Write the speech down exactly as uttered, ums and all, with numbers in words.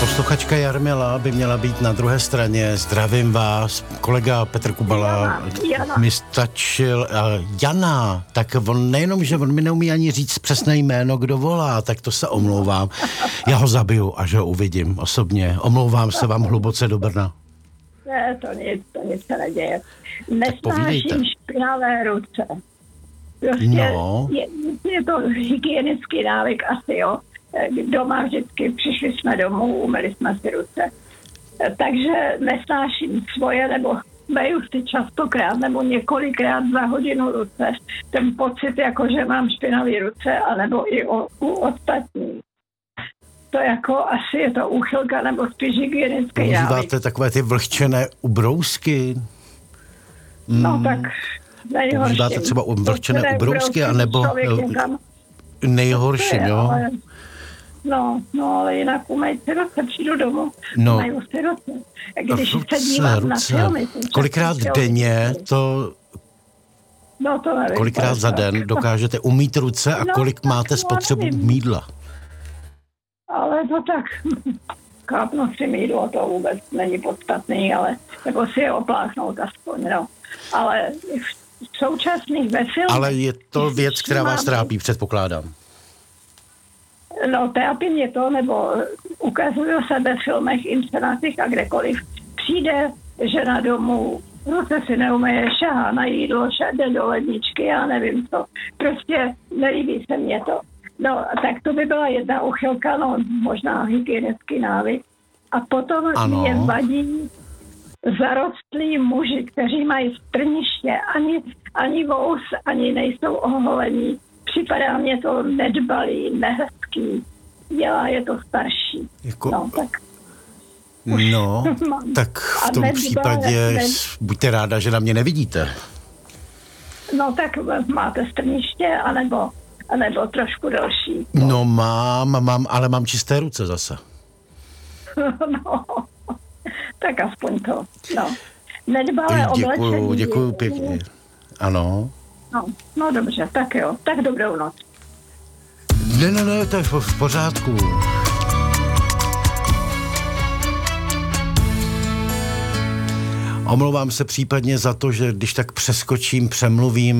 Posluchačka Jarmila by měla být na druhé straně. Zdravím vás. Kolega Petr Kubala Jana, Jana. mi stačil. Uh, Jana, tak on nejenom, že on mi neumí ani říct přesné jméno, kdo volá, tak to se omlouvám. Já ho zabiju, až ho uvidím osobně. Omlouvám se vám hluboce do Brna. Ne, to nic, to nic se neděje. Nesnáším špinavé ruce. Prostě no. je, je to hygienický návyk asi, jo. Doma vždycky přišli jsme domů, umyli jsme si ruce. Takže nesnáším svoje, nebo meju si častokrát, nebo několikrát za hodinu ruce. Ten pocit, jako že mám špinavé ruce, anebo i o, u ostatních. To jako asi je to úchylka, nebo spíš hygienický návyk. Používáte takové ty vlhčené ubrousky? Mm. No tak nejhorší. Používáte třeba vlhčené ubrousky, anebo nejhorším, jo? Ale, no, no, ale jinak umejt si ruce, přijdu domů, no, umejdu si ruce. Když ruce, se dívám ruce. na filmy. Kolikrát denně to... No to nevím. Kolikrát za den dokážete umýt ruce a no, kolik máte spotřebu mýdla? Ale to tak... Kápnu si mýdlo, to vůbec není podstatný, ale nebo si je opláchnout aspoň, no. Ale v současných ve filmech... Ale je to věc, která vás trápí, předpokládám. No, trápí mě to, nebo ukazuju se ve filmech, inscenacích a kdekoliv. Přijde žena domů, ruce si neumeje, šahá na jídlo, jde do ledničky, já nevím co. Prostě nelíbí se mně to. No, tak to by byla jedna uchylka, no, možná hygienický návyk. A potom ano. Mě vadí zarostlí muži, kteří mají strniště, ani, ani vous, ani nejsou oholení. Připadá mě to nedbalý, nehezký. Dělá je to starší. Jako... No, tak... No, tak v tom nedbalé, případě ne... buďte ráda, že na mě nevidíte. No, tak máte strniště, anebo... A nebo trošku další. No. no mám, mám, ale mám čisté ruce zase. No, tak aspoň to, no. Nedbalé oblečení. Děkuju, děkuju pěkně. Ano. No, no dobře, tak jo, tak dobrou noc. Ne, ne, ne, to je v pořádku. Omlouvám se případně za to, že když tak přeskočím, přemluvím,